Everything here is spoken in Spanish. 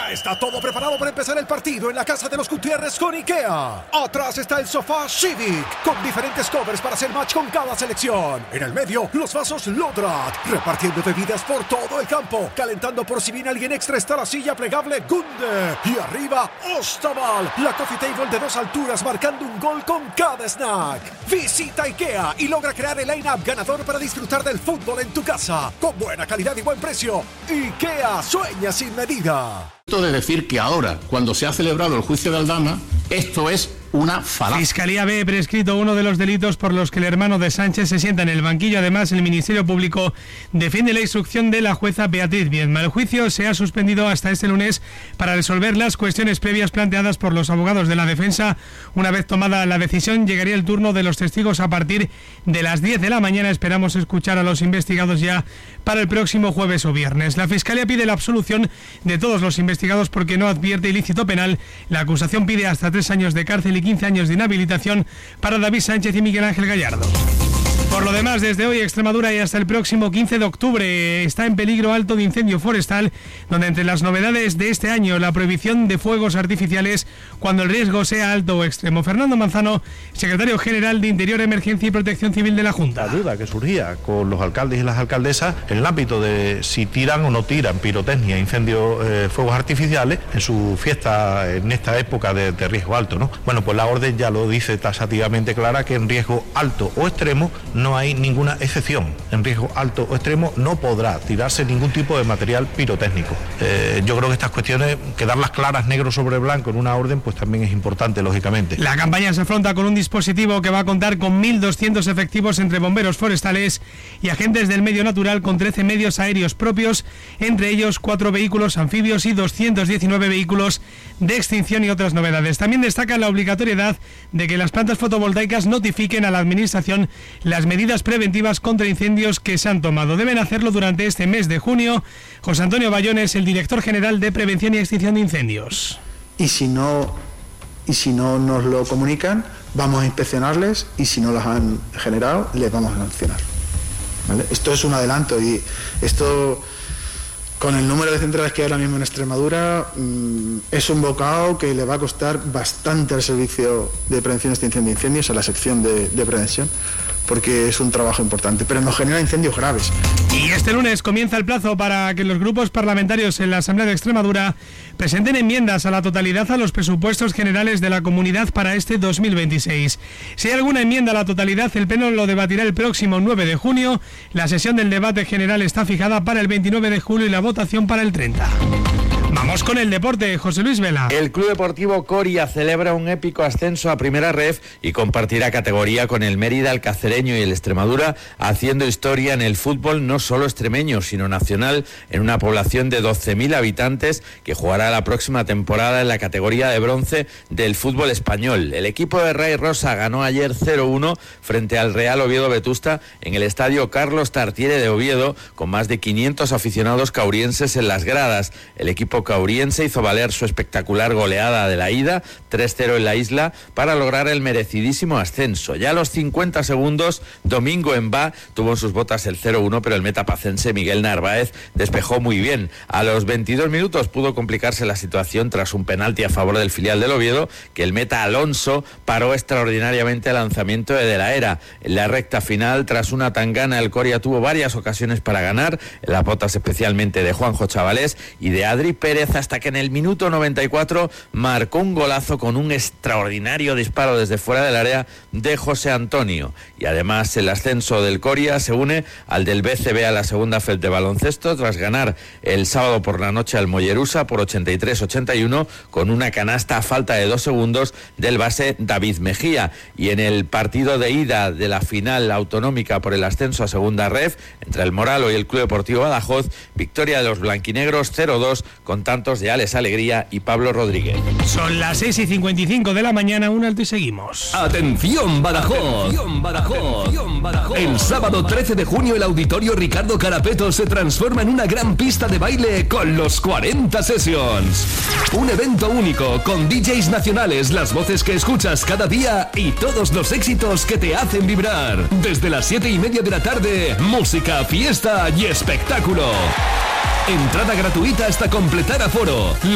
Ya está todo preparado para empezar el partido en la casa de los Gutiérrez con IKEA. Atrás está el sofá Civic, con diferentes covers para hacer match con cada selección. En el medio, los vasos Lodrat, repartiendo bebidas por todo el campo. Calentando por si viene alguien extra está la silla plegable Gunde. Y arriba, Ostaval, la coffee table de 2 alturas marcando un gol con cada snack. Visita IKEA y logra crear el line-up ganador para disfrutar del fútbol en tu casa. Con buena calidad y buen precio. IKEA sueña sin medida. Esto de decir que ahora, cuando se ha celebrado el juicio de Aldama, esto es una falacia. Fiscalía ve prescrito uno de los delitos por los que el hermano de Sánchez se sienta en el banquillo. Además, el Ministerio Público defiende la instrucción de la jueza Beatriz Viedma. El juicio se ha suspendido hasta este lunes para resolver las cuestiones previas planteadas por los abogados de la defensa. Una vez tomada la decisión, llegaría el turno de los testigos a partir de las 10 de la mañana. Esperamos escuchar a los investigados ya para el próximo jueves o viernes. La Fiscalía pide la absolución de todos los investigados porque no advierte ilícito penal. La acusación pide hasta 3 años de cárcel y 15 años de inhabilitación para David Sánchez y Miguel Ángel Gallardo. Por lo demás, desde hoy Extremadura y hasta el próximo 15 de octubre está en peligro alto de incendio forestal, donde entre las novedades de este año la prohibición de fuegos artificiales cuando el riesgo sea alto o extremo. Fernando Manzano, secretario general de Interior, Emergencia y Protección Civil de la Junta. La duda que surgía con los alcaldes y las alcaldesas en el ámbito de si tiran o no tiran pirotecnia, incendios, fuegos artificiales en su fiesta en esta época de riesgo alto, ¿no? Bueno, pues la orden ya lo dice taxativamente clara que en riesgo alto o extremo no hay ninguna excepción. En riesgo alto o extremo no podrá tirarse ningún tipo de material pirotécnico. Yo creo que estas cuestiones, quedarlas claras negro sobre blanco en una orden, pues también es importante, lógicamente. La campaña se afronta con un dispositivo que va a contar con 1.200 efectivos entre bomberos forestales y agentes del medio natural, con 13 medios aéreos propios, entre ellos 4 vehículos anfibios y 219 vehículos de extinción y otras novedades. También destaca la obligatoriedad de que las plantas fotovoltaicas notifiquen a la Administración las medidas preventivas contra incendios que se han tomado. Deben hacerlo durante este mes de junio. José Antonio Bayón es el director general de Prevención y Extinción de Incendios. Y si no nos lo comunican, vamos a inspeccionarles, y si no las han generado, les vamos a sancionar. ¿Vale? Esto es un adelanto, y esto, con el número de centrales que hay ahora mismo en Extremadura, es un bocado que le va a costar bastante al Servicio de Prevención y Extinción de Incendios, a la sección de prevención, porque es un trabajo importante, pero nos genera incendios graves. Y este lunes comienza el plazo para que los grupos parlamentarios en la Asamblea de Extremadura presenten enmiendas a la totalidad a los presupuestos generales de la comunidad para este 2026. Si hay alguna enmienda a la totalidad, el Pleno lo debatirá el próximo 9 de junio. La sesión del debate general está fijada para el 29 de julio y la votación para el 30. Vamos con el deporte, José Luis Vela. El Club Deportivo Coria celebra un épico ascenso a Primera Ref y compartirá categoría con el Mérida, el Cacereño y el Extremadura, haciendo historia en el fútbol no solo extremeño, sino nacional, en una población de 12.000 habitantes que jugará la próxima temporada en la categoría de bronce del fútbol español. El equipo de Ray Rosa ganó ayer 0-1 frente al Real Oviedo Vetusta en el estadio Carlos Tartiere de Oviedo, con más de 500 aficionados caurienses en las gradas. El equipo cauriense hizo valer su espectacular goleada de la ida, 3-0 en la isla, para lograr el merecidísimo ascenso. Ya a los 50 segundos, Domingo Embá tuvo en sus botas el 0-1, pero el metapacense Miguel Narváez despejó muy bien. A los 22 minutos pudo complicarse la situación tras un penalti a favor del filial del Oviedo, que el meta Alonso paró extraordinariamente el lanzamiento de la Era. En la recta final, tras una tangana, el Coria tuvo varias ocasiones para ganar, en las botas especialmente de Juanjo Chavalés y de Adri Pérez, hasta que en el minuto 94 marcó un golazo con un extraordinario disparo desde fuera del área de José Antonio. Y además el ascenso del Coria se une al del BCB a la segunda FED de baloncesto, tras ganar el sábado por la noche al Mollerusa por 83-81 con una canasta a falta de 2 segundos del base David Mejía. Y en el partido de ida de la final autonómica por el ascenso a segunda ref entre el Moralo y el Club Deportivo Badajoz, victoria de los blanquinegros 0-2 con tantos de Alex Alegría y Pablo Rodríguez. Son las 6:55 de la mañana, un alto y seguimos. ¡Atención, Badajoz! ¡Atención, Badajoz! ¡Atención, Badajoz! El sábado 13 de junio el Auditorio Ricardo Carapeto se transforma en una gran pista de baile con los 40 Sessions. Un evento único con DJs nacionales, las voces que escuchas cada día y todos los éxitos que te hacen vibrar. Desde las 7:30 de la tarde, música, fiesta y espectáculo. Entrada gratuita hasta completar aforo.